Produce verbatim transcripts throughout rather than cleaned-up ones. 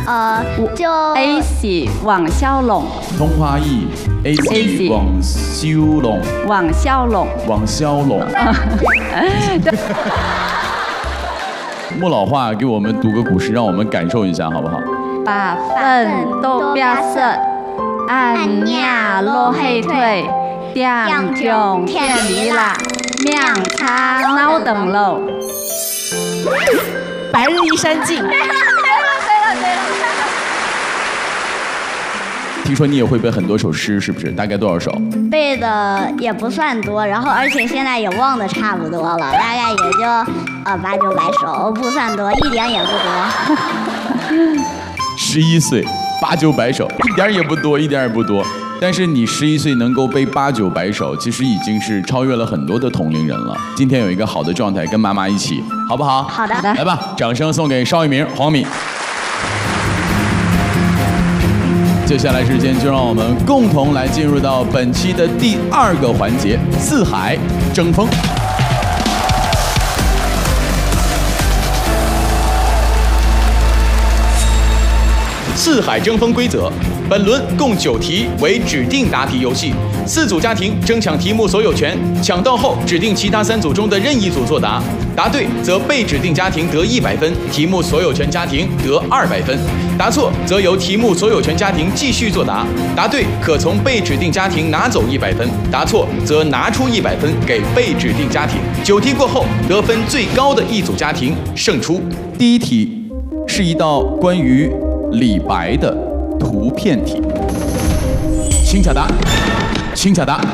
呃，就 A 是王小龙， 通花易 A 是王小龙， 王小龙， 王小龙。莫老话给我们读个古诗，让我们感受一下，好不好？ 八分都表色，按呀落黑腿，点中天里啦，命长脑等喽。 白日依山尽。对了，对了，对了。 听说你也会背很多首诗，是不是？大概多少首？ 背的也不算多，然后而且现在也忘得差不多了，大概也就呃八九百首，不算多，一点也不多。 十一岁，八九百首，一点也不多，一点也不多。但是你十一岁能够背八九百首，其实已经是超越了很多的同龄人了。今天有一个好的状态，跟妈妈一起，好不好？ 好的。 来吧，掌声送给邵一鸣、黄敏。接下来时间就让我们共同来进入到本期的第二个环节——四海争锋。四海争锋规则：本轮共九题，为指定答题游戏。四组家庭争抢题目所有权，抢到后指定其他三组中的任意组作答，答对则被指定家庭得一百分，题目所有权家庭得二百分；答错则由题目所有权家庭继续作答，答对可从被指定家庭拿走一百分，答错则拿出一百分给被指定家庭。九题过后，得分最高的一组家庭胜出。第一题是一道关于李白的图片题，请抢答，请抢答。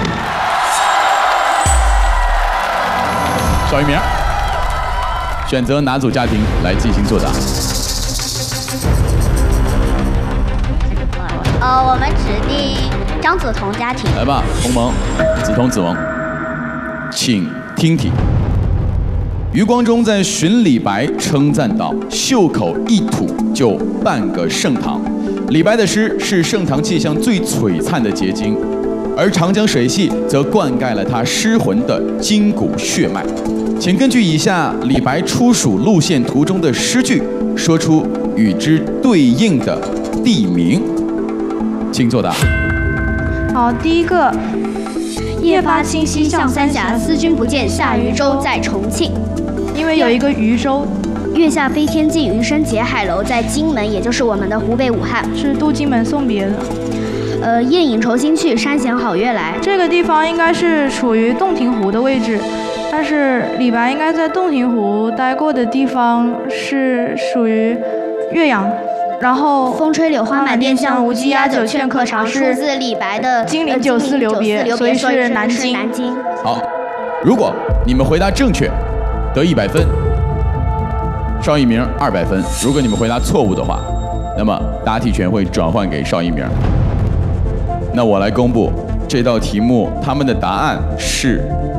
邵一鸣，选择哪组家庭来进行作答？ 呃，我们指定张子彤家庭。 来吧，同盟，子彤、子萌，请听题。余光中在寻李白称赞道：“袖口一吐就半个盛唐。”李白的诗是盛唐气象最璀璨的结晶，而长江水系则灌溉了他诗魂的筋骨血脉。请根据以下李白出蜀路线图中的诗句，说出与之对应的地名，请作答。 好，第一个，夜发清溪向三峡，思君不见下渝州，在重庆。因为有一个渝州。 月下飞天镜，余生结海楼，在荆门，也就是我们的湖北武汉， 是渡荆门送别的。 呃，夜饮愁心去，山前好月来。 这个地方应该是处于洞庭湖的位置，但是李白应该在洞庭湖待过的地方是属于岳阳。然后风吹柳花满店香，无鸡鸭酒劝客尝，出自李白的《 金陵酒肆留别》，所以是南京。 南京。 好，如果你们回答正确，得一百分。邵一鸣二百分。如果你们回答错误的话，那么答题权会转换给邵一鸣。那我来公布这道题目，他们的答案是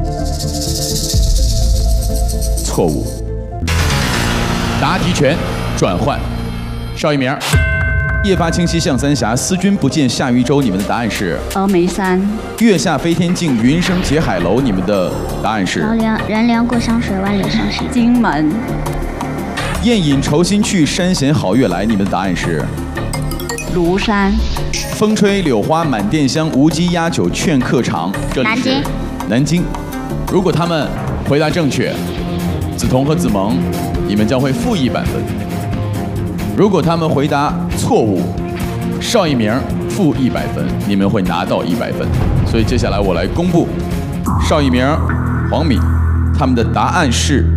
错误。答题权转换，邵一鸣。夜发清溪向三峡，思君不见下渝州。你们的答案是峨眉山。 月下飞天镜，云生结海楼。你们的答案是人凉人凉过湘水，万里相系荆门。 宴饮愁心去，山前好月来。你们的答案是庐山。 风吹柳花满店香，无鸡鸭酒劝客尝。这里是南京。 南京。如果他们回答正确，子彤和子萌，你们将会负一百分。如果他们回答错误，邵一鸣负一百分，你们会拿到一百分。所以接下来我来公布邵一鸣、黄敏他们的答案是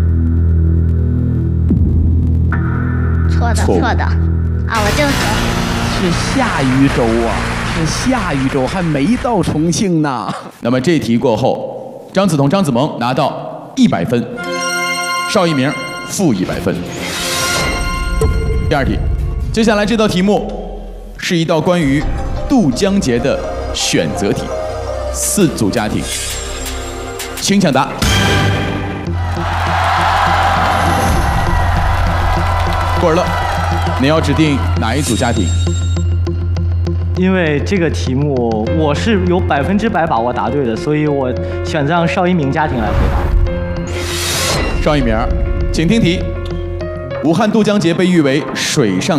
错的，错的啊！我就说是下渝州啊，是下渝州，还没到重庆呢。 那么这题过后，张子彤、张子萌拿到一百分，邵一鸣负一百分。第二题，接下来这道题目是一道关于渡江节的选择题，四组家庭，请抢答。库尔勒，你要指定哪一组家庭？ 因为这个题目我是有百分之百把握答对的，所以我选择让邵一鸣家庭来回答。 邵一鸣，请听题。武汉渡江节被誉为水上